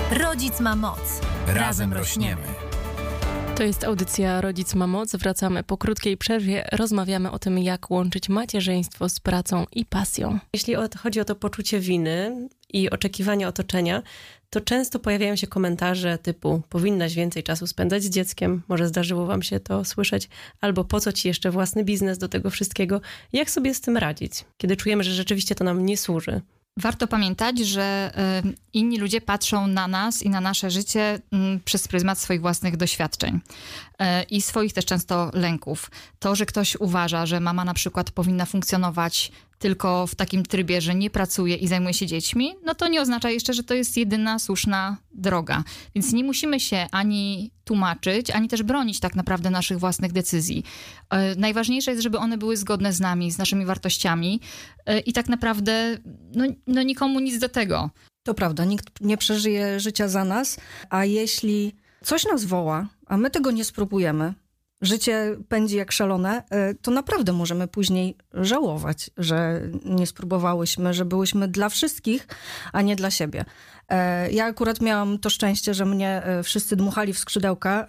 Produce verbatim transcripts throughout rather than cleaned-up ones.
Rodzic ma moc. Razem rośniemy. To jest audycja Rodzic ma moc. Wracamy po krótkiej przerwie. Rozmawiamy o tym, jak łączyć macierzyństwo z pracą i pasją. Jeśli chodzi o to poczucie winy i oczekiwania otoczenia, to często pojawiają się komentarze typu powinnaś więcej czasu spędzać z dzieckiem, może zdarzyło wam się to słyszeć, albo po co ci jeszcze własny biznes do tego wszystkiego. Jak sobie z tym radzić, kiedy czujemy, że rzeczywiście to nam nie służy? Warto pamiętać, że y, inni ludzie patrzą na nas i na nasze życie y, przez pryzmat swoich własnych doświadczeń y, i swoich też często lęków. To, że ktoś uważa, że mama na przykład powinna funkcjonować tylko w takim trybie, że nie pracuje i zajmuje się dziećmi, no to nie oznacza jeszcze, że to jest jedyna słuszna droga. Więc nie musimy się ani tłumaczyć, ani też bronić tak naprawdę naszych własnych decyzji. Yy, najważniejsze jest, żeby one były zgodne z nami, z naszymi wartościami yy, i tak naprawdę no, no nikomu nic do tego. To prawda, nikt nie przeżyje życia za nas, a jeśli coś nas woła, a my tego nie spróbujemy, życie pędzi jak szalone, to naprawdę możemy później żałować, że nie spróbowałyśmy, że byłyśmy dla wszystkich, a nie dla siebie. Ja akurat miałam to szczęście, że mnie wszyscy dmuchali w skrzydełka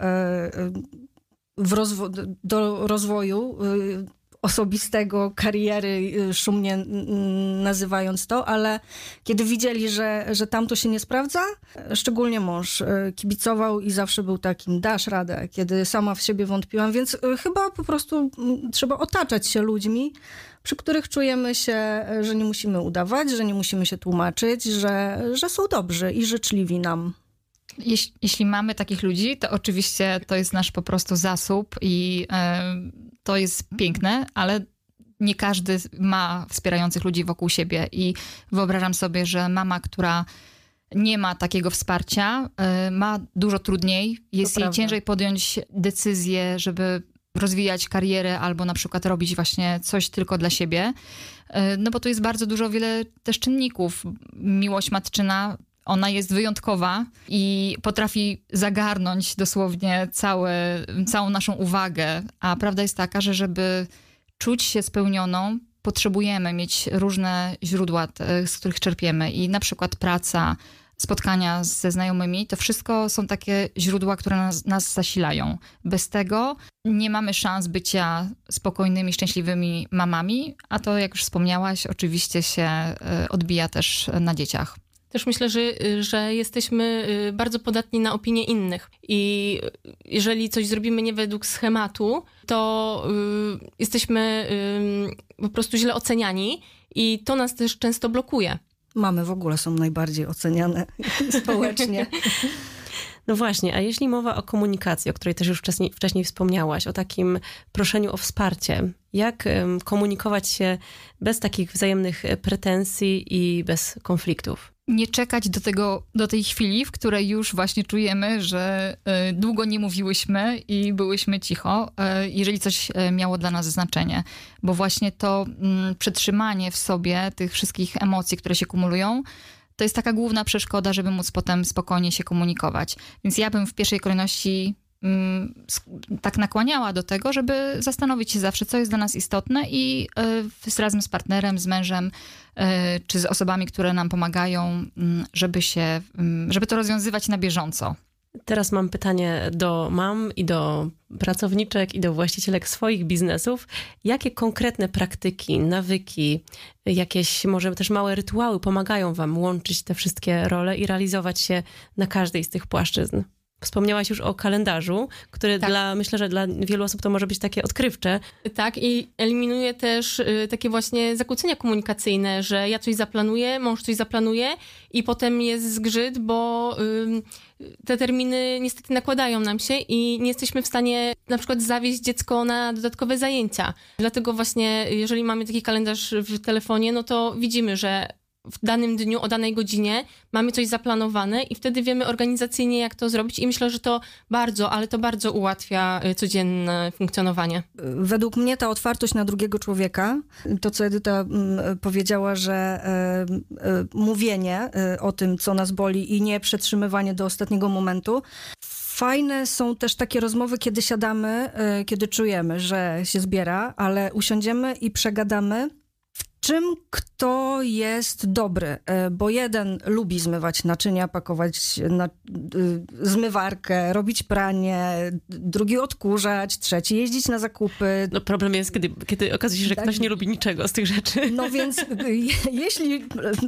w rozwo- do rozwoju osobistego, kariery, szumnie nazywając to, ale kiedy widzieli, że, że tam to się nie sprawdza, szczególnie mąż kibicował i zawsze był takim, dasz radę, kiedy sama w siebie wątpiłam, więc chyba po prostu trzeba otaczać się ludźmi, przy których czujemy się, że nie musimy udawać, że nie musimy się tłumaczyć, że, że są dobrzy i życzliwi nam. Jeśli, jeśli mamy takich ludzi, to oczywiście to jest nasz po prostu zasób i y, to jest piękne, ale nie każdy ma wspierających ludzi wokół siebie i wyobrażam sobie, że mama, która nie ma takiego wsparcia, y, ma dużo trudniej, jest To jej prawda. ciężej podjąć decyzję, żeby rozwijać karierę albo na przykład robić właśnie coś tylko dla siebie, y, no bo tu jest bardzo dużo, wiele też czynników. Miłość matczyna, ona jest wyjątkowa i potrafi zagarnąć dosłownie całe, całą naszą uwagę. A prawda jest taka, że żeby czuć się spełnioną, potrzebujemy mieć różne źródła, z których czerpiemy. I na przykład praca, spotkania ze znajomymi, to wszystko są takie źródła, które nas, nas zasilają. Bez tego nie mamy szans bycia spokojnymi, szczęśliwymi mamami, a to, jak już wspomniałaś, oczywiście się odbija też na dzieciach. Też myślę, że, że jesteśmy bardzo podatni na opinie innych i jeżeli coś zrobimy nie według schematu, to y, jesteśmy y, po prostu źle oceniani i to nas też często blokuje. Mamy w ogóle są najbardziej oceniane społecznie. No właśnie, a jeśli mowa o komunikacji, o której też już wcześniej, wcześniej wspomniałaś, o takim proszeniu o wsparcie, jak um, komunikować się bez takich wzajemnych pretensji i bez konfliktów? Nie czekać do tego, do tej chwili, w której już właśnie czujemy, że y, długo nie mówiłyśmy i byłyśmy cicho, y, jeżeli coś y, miało dla nas znaczenie. Bo właśnie to y, przetrzymanie w sobie tych wszystkich emocji, które się kumulują, to jest taka główna przeszkoda, żeby móc potem spokojnie się komunikować. Więc ja bym w pierwszej kolejności mm, tak nakłaniała do tego, żeby zastanowić się zawsze, co jest dla nas istotne i y, razem z partnerem, z mężem, y, czy z osobami, które nam pomagają, y, żeby się, y, żeby to rozwiązywać na bieżąco. Teraz mam pytanie do mam i do pracowniczek i do właścicielek swoich biznesów. Jakie konkretne praktyki, nawyki, jakieś może też małe rytuały pomagają wam łączyć te wszystkie role i realizować się na każdej z tych płaszczyzn? Wspomniałaś już o kalendarzu, który Tak. dla, myślę, że dla wielu osób to może być takie odkrywcze. Tak, i eliminuje też y, takie właśnie zakłócenia komunikacyjne, że ja coś zaplanuję, mąż coś zaplanuje i potem jest zgrzyt, bo y, te terminy niestety nakładają nam się i nie jesteśmy w stanie na przykład zawieźć dziecko na dodatkowe zajęcia. Dlatego właśnie, jeżeli mamy taki kalendarz w telefonie, no to widzimy, że w danym dniu, o danej godzinie mamy coś zaplanowane i wtedy wiemy organizacyjnie, jak to zrobić i myślę, że to bardzo, ale to bardzo ułatwia codzienne funkcjonowanie. Według mnie ta otwartość na drugiego człowieka, to co Edyta mm, powiedziała, że e, e, mówienie e, o tym, co nas boli i nie przetrzymywanie do ostatniego momentu. Fajne są też takie rozmowy, kiedy siadamy, e, kiedy czujemy, że się zbiera, ale usiądziemy i przegadamy, w czym kto jest dobry, bo jeden lubi zmywać naczynia, pakować na zmywarkę, robić pranie, drugi odkurzać, trzeci jeździć na zakupy. No problem jest, kiedy, kiedy okazuje się, że ktoś nie lubi niczego z tych rzeczy. No więc jeśli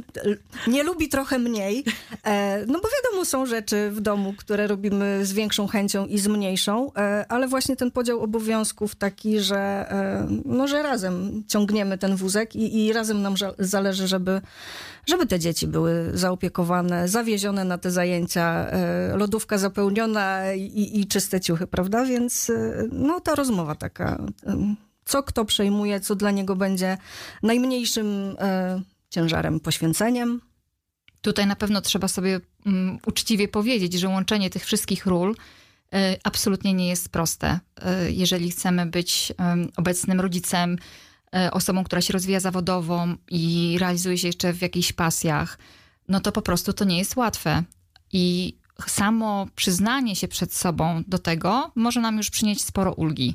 nie lubi trochę mniej, no bo wiadomo, są rzeczy w domu, które robimy z większą chęcią i z mniejszą, ale właśnie ten podział obowiązków taki, że, no, że razem ciągniemy ten wózek i, i razem nam zależy, żeby, żeby te dzieci były zaopiekowane, zawiezione na te zajęcia, lodówka zapełniona i, i czyste ciuchy, prawda? Więc no ta rozmowa taka, co kto przejmuje, co dla niego będzie najmniejszym ciężarem, poświęceniem. Tutaj na pewno trzeba sobie um, uczciwie powiedzieć, że łączenie tych wszystkich ról y, absolutnie nie jest proste. Y, jeżeli chcemy być y, obecnym rodzicem, y, osobą, która się rozwija zawodowo i realizuje się jeszcze w jakichś pasjach, no to po prostu to nie jest łatwe. I samo przyznanie się przed sobą do tego może nam już przynieść sporo ulgi.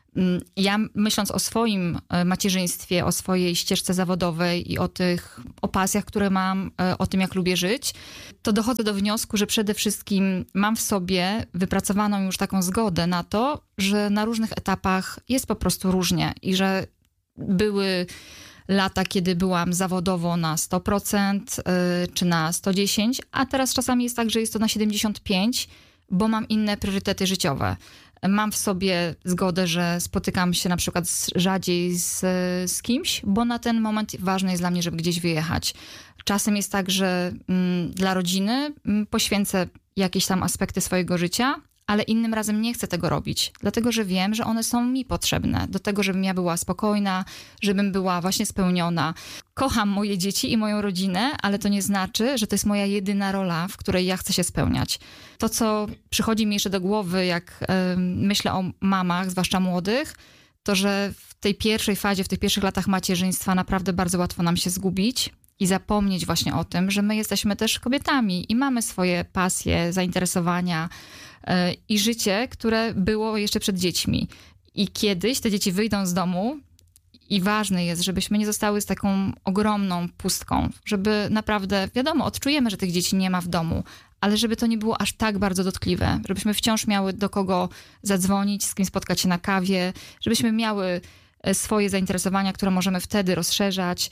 Ja myśląc o swoim macierzyństwie, o swojej ścieżce zawodowej i o tych o pasjach, które mam, o tym, jak lubię żyć, to dochodzę do wniosku, że przede wszystkim mam w sobie wypracowaną już taką zgodę na to, że na różnych etapach jest po prostu różnie i że były lata, kiedy byłam zawodowo na sto procent czy na sto dziesięć, a teraz czasami jest tak, że jest to na siedemdziesiąt pięć, bo mam inne priorytety życiowe. Mam w sobie zgodę, że spotykam się na przykład z, rzadziej z, z kimś, bo na ten moment ważne jest dla mnie, żeby gdzieś wyjechać. Czasem jest tak, że mm, dla rodziny mm, poświęcę jakieś tam aspekty swojego życia, ale innym razem nie chcę tego robić, dlatego że wiem, że one są mi potrzebne do tego, żebym ja była spokojna, żebym była właśnie spełniona. Kocham moje dzieci i moją rodzinę, ale to nie znaczy, że to jest moja jedyna rola, w której ja chcę się spełniać. To, co przychodzi mi jeszcze do głowy, jak y, myślę o mamach, zwłaszcza młodych, to, że w tej pierwszej fazie, w tych pierwszych latach macierzyństwa naprawdę bardzo łatwo nam się zgubić i zapomnieć właśnie o tym, że my jesteśmy też kobietami i mamy swoje pasje, zainteresowania y, i życie, które było jeszcze przed dziećmi. I kiedyś te dzieci wyjdą z domu i ważne jest, żebyśmy nie zostały z taką ogromną pustką, żeby naprawdę, wiadomo, odczujemy, że tych dzieci nie ma w domu, ale żeby to nie było aż tak bardzo dotkliwe, żebyśmy wciąż miały do kogo zadzwonić, z kim spotkać się na kawie, żebyśmy miały swoje zainteresowania, które możemy wtedy rozszerzać.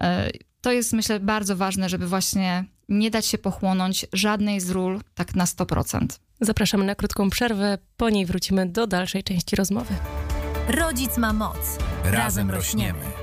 To jest, myślę, bardzo ważne, żeby właśnie nie dać się pochłonąć żadnej z ról tak na sto procent. Zapraszamy na krótką przerwę, po niej wrócimy do dalszej części rozmowy. Rodzic ma moc. Razem rośniemy.